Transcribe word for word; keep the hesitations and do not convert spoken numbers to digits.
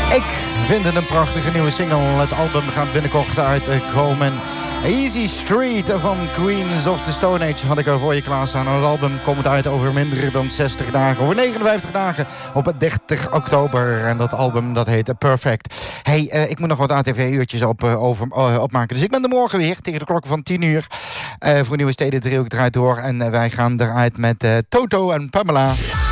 Ik vind het een prachtige nieuwe single. Het album gaat binnenkort uitkomen. Easy Street van Queens of the Stone Age had ik al voor je klaarstaan. Het album komt uit over minder dan zestig dagen. Over negenenvijftig dagen op dertig oktober. En dat album dat heet Perfect. Hey, uh, ik moet nog wat A T V-uurtjes op, uh, over, uh, opmaken. Dus ik ben er morgen weer tegen de klok van tien uur. Uh, voor Nieuwe Steden driehoek draait door. En uh, wij gaan eruit met uh, Toto en Pamela.